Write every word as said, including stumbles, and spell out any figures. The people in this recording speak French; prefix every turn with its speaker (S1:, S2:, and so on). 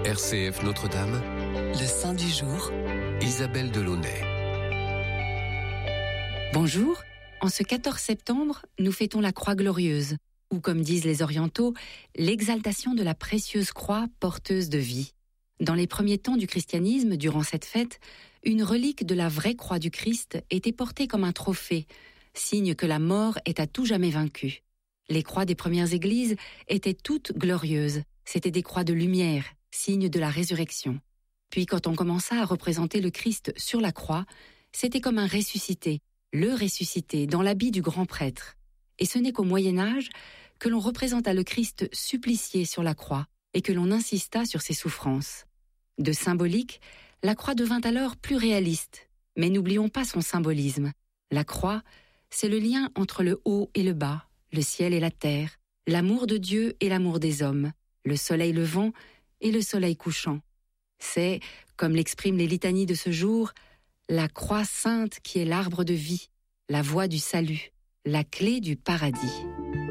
S1: R C F Notre-Dame,
S2: le saint du jour,
S1: Isabelle Delaunay.
S3: Bonjour, en ce quatorze septembre, nous fêtons la Croix glorieuse, ou comme disent les orientaux, l'exaltation de la précieuse croix porteuse de vie. Dans les premiers temps du christianisme, durant cette fête, une relique de la vraie croix du Christ était portée comme un trophée, signe que la mort est à tout jamais vaincue. Les croix des premières églises étaient toutes glorieuses, c'étaient des croix de lumière, signe de la résurrection. Puis quand on commença à représenter le Christ sur la croix, c'était comme un ressuscité, le ressuscité dans l'habit du grand prêtre. Et ce n'est qu'au Moyen-Âge que l'on représenta le Christ supplicié sur la croix et que l'on insista sur ses souffrances. De symbolique, la croix devint alors plus réaliste, mais n'oublions pas son symbolisme. La croix, c'est le lien entre le haut et le bas, le ciel et la terre, l'amour de Dieu et l'amour des hommes, le soleil levant et le soleil couchant. C'est, comme l'expriment les litanies de ce jour, la croix sainte qui est l'arbre de vie, la voie du salut, la clé du paradis.